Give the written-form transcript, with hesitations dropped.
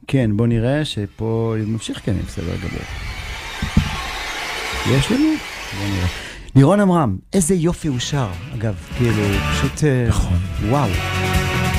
כן, בוא נראה שפה ממשיך כן, בסדר גמור. יש לנו? בוא נראה. לירון עמרם, איזה יופי הוא שר, אגב, כאילו, פשוט, וואו.